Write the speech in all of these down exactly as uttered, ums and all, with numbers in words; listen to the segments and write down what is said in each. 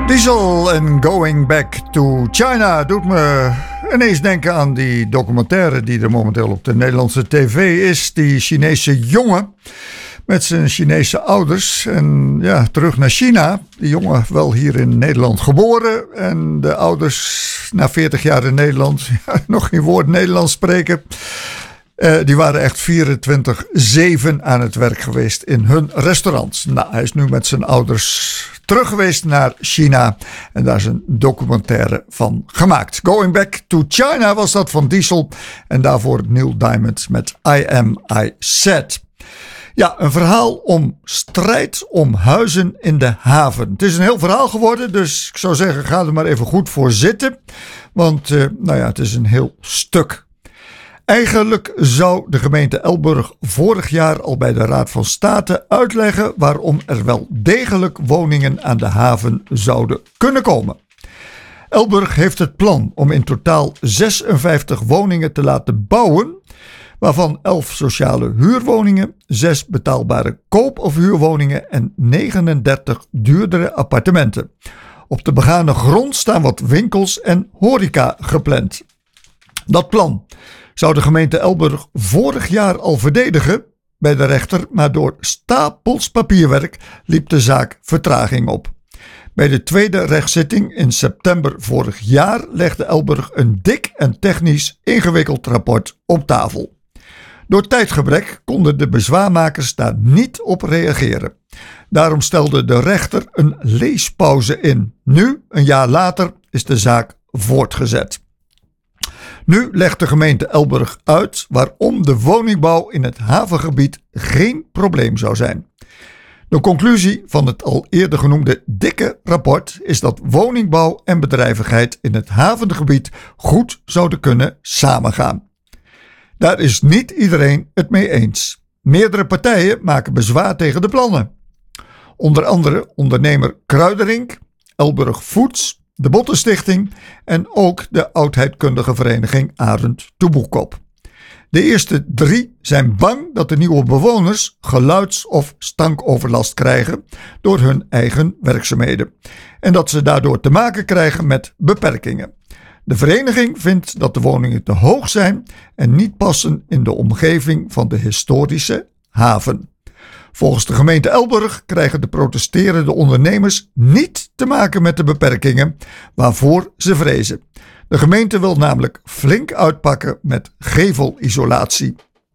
Diesel en Going Back to China doet me ineens denken aan die documentaire die er momenteel op de Nederlandse tv is. Die Chinese jongen met zijn Chinese ouders en ja, terug naar China. Die jongen wel hier in Nederland geboren en de ouders na veertig jaar in Nederland ja, nog geen woord Nederlands spreken. Uh, die waren echt vierentwintig zeven aan het werk geweest in hun restaurants. Nou, hij is nu met zijn ouders terug geweest naar China en daar is een documentaire van gemaakt. Going Back to China was dat van Diesel en daarvoor Neil Diamond met I Am I Said. Ja, een verhaal om strijd om huizen in de haven. Het is een heel verhaal geworden, dus ik zou zeggen ga er maar even goed voor zitten. Want uh, nou ja, het is een heel stuk. Eigenlijk zou de gemeente Elburg vorig jaar al bij de Raad van State uitleggen waarom er wel degelijk woningen aan de haven zouden kunnen komen. Elburg heeft het plan om in totaal zesenvijftig woningen te laten bouwen, waarvan elf sociale huurwoningen, zes betaalbare koop- of huurwoningen en negenendertig duurdere appartementen. Op de begane grond staan wat winkels en horeca gepland. Dat plan zou de gemeente Elburg vorig jaar al verdedigen bij de rechter, maar door stapels papierwerk liep de zaak vertraging op. Bij de tweede rechtszitting in september vorig jaar legde Elburg een dik en technisch ingewikkeld rapport op tafel. Door tijdgebrek konden de bezwaarmakers daar niet op reageren. Daarom stelde de rechter een leespauze in. Nu, een jaar later, is de zaak voortgezet. Nu legt de gemeente Elburg uit waarom de woningbouw in het havengebied geen probleem zou zijn. De conclusie van het al eerder genoemde dikke rapport is dat woningbouw en bedrijvigheid in het havengebied goed zouden kunnen samengaan. Daar is niet iedereen het mee eens. Meerdere partijen maken bezwaar tegen de plannen. Onder andere ondernemer Kruiderink, Elburg Foods, de Bottenstichting en ook de oudheidkundige vereniging Arend de Boekkop. De eerste drie zijn bang dat de nieuwe bewoners geluids- of stankoverlast krijgen door hun eigen werkzaamheden en dat ze daardoor te maken krijgen met beperkingen. De vereniging vindt dat de woningen te hoog zijn en niet passen in de omgeving van de historische haven. Volgens de gemeente Elburg krijgen de protesterende ondernemers niet te maken met de beperkingen waarvoor ze vrezen. De gemeente wil namelijk flink uitpakken met gevelisolatie.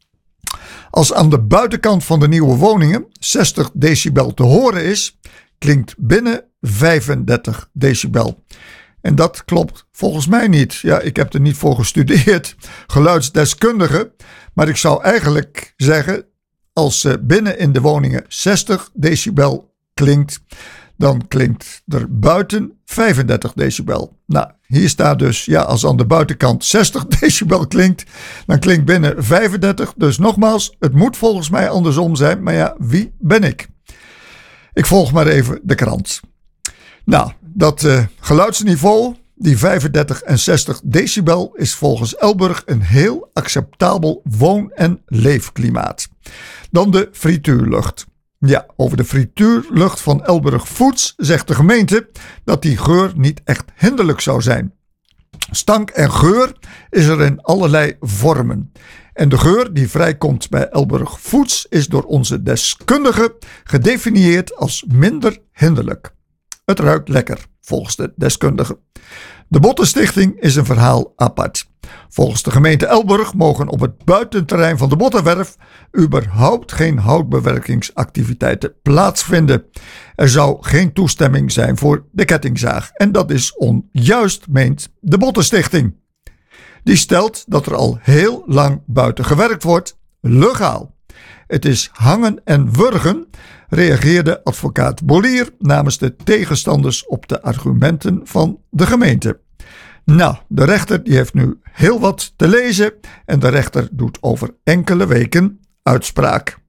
Als aan de buitenkant van de nieuwe woningen zestig decibel te horen is, klinkt binnen vijfendertig decibel. En dat klopt volgens mij niet. Ja, ik heb er niet voor gestudeerd, geluidsdeskundige, maar ik zou eigenlijk zeggen, als binnen in de woningen zestig decibel klinkt, dan klinkt er buiten vijfendertig decibel. Nou, hier staat dus, ja, als aan de buitenkant zestig decibel klinkt, dan klinkt binnen vijfendertig. Dus nogmaals, het moet volgens mij andersom zijn, maar ja, wie ben ik? Ik volg maar even de krant. Nou, dat uh, geluidsniveau, die vijfendertig en zestig decibel, is volgens Elburg een heel acceptabel woon- en leefklimaat. Dan de frituurlucht. Ja, over de frituurlucht van Elburg Foods zegt de gemeente dat die geur niet echt hinderlijk zou zijn. Stank en geur is er in allerlei vormen. En de geur die vrijkomt bij Elburg Foods is door onze deskundigen gedefinieerd als minder hinderlijk. Het ruikt lekker, volgens de deskundigen. De Bottenstichting is een verhaal apart. Volgens de gemeente Elburg mogen op het buitenterrein van de Bottenwerf überhaupt geen houtbewerkingsactiviteiten plaatsvinden. Er zou geen toestemming zijn voor de kettingzaag. En dat is onjuist, meent de Bottenstichting. Die stelt dat er al heel lang buiten gewerkt wordt, legaal. Het is hangen en wurgen, reageerde advocaat Bollier namens de tegenstanders op de argumenten van de gemeente. Nou, de rechter die heeft nu heel wat te lezen en de rechter doet over enkele weken uitspraak.